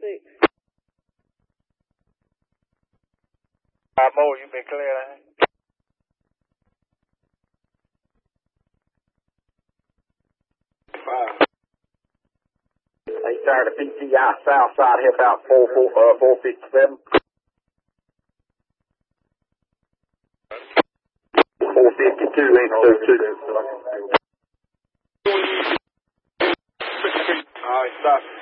Mo, you been clear now? They started the PTI south side, hit about 457. 452, 802. Alright, stop.